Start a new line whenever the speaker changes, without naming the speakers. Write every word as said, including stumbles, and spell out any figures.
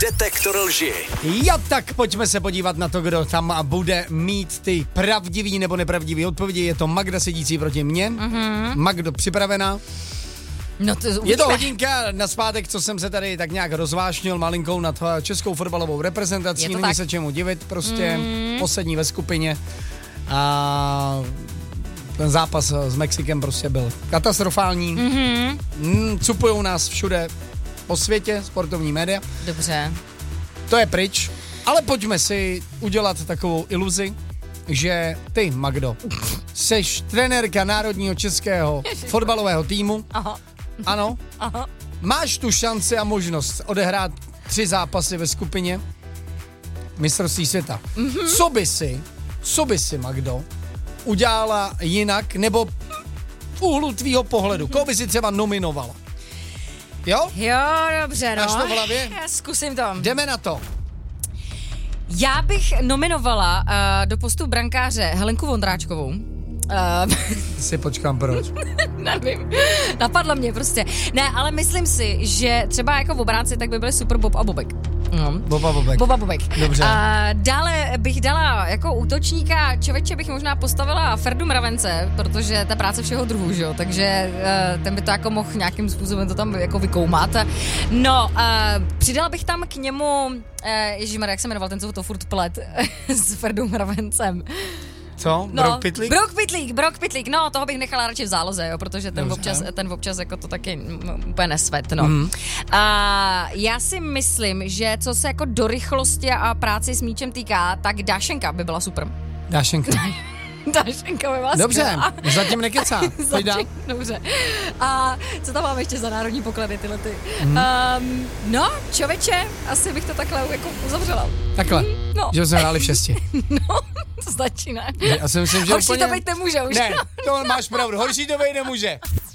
Detektor lži.
Jo, tak pojďme se podívat na to, kdo tam bude mít ty pravdivý nebo nepravdivý odpovědi. Je to Magda sedící proti mně. Mm-hmm. Magdo, připravená?
No to
je to hodinka nazpátek, co jsem se tady tak nějak rozvášnil malinkou nad českou fotbalovou reprezentací. Není tak se čemu divit, prostě mm. poslední ve skupině. A ten zápas s Mexikem prostě byl katastrofální. Mm-hmm. Mm, cupujou nás všude po světě, sportovní média.
Dobře.
To je pryč, ale pojďme si udělat takovou iluzi, že ty, Magdo, seš trenérka národního českého fotbalového týmu.
Aha.
Ano.
Aha.
Máš tu šanci a možnost odehrát tři zápasy ve skupině mistrovství světa. Mm-hmm. Co by si, co by si, Magdo, udělala jinak, nebo v úhlu tvýho pohledu? Koho by si třeba nominovala? Jo?
Jo, dobře, no.
Máš to v hlavě?
Já zkusím to.
Jdeme na to.
Já bych nominovala uh, do postu brankáře Helenku Vondráčkovou. Uh,
si počkám, proč?
Nevím, napadlo mě prostě. Ne, ale myslím si, že třeba jako v obránci tak by byly super Bob a Bobek. No.
Bob a Bobek.
Bob a Bobek.
Dobře.
A dále bych dala jako útočníka, člověče bych možná postavila Ferdu Mravence, protože ta práce všeho druhu, že jo, takže uh, ten by to jako mohl nějakým způsobem to tam jako vykoumat. No, uh, přidala bych tam k němu, uh, ježišmarja, jak se jmenoval ten, co to furt plet s Ferdou Mravencem.
Co?
No,
Brock Pitlík?
Brock Pitlík, Brock Pitlík, no toho bych nechala radši v záloze, jo, protože ten
Dobře.
občas, ten občas jako to taky m, úplně nesvet, no. Mm. A já si myslím, že co se jako do rychlosti a práci s míčem týká, tak Dášenka by byla super.
Dášenka.
Dášenka by byla
Dobře,
skvělá.
zatím nekecá.
Zatím, dobře. A co tam máme ještě za národní poklady tyhle ty? Mm. Um, no, čověče, asi bych to takhle jako uzavřela.
Takhle,
mm, no.
že jsme hráli v šesti.
No, to stačí, ne?
Já si myslím, že
horší
úplně...
to být nemůže už.
Ne, to máš pravdu, horší to být nemůže.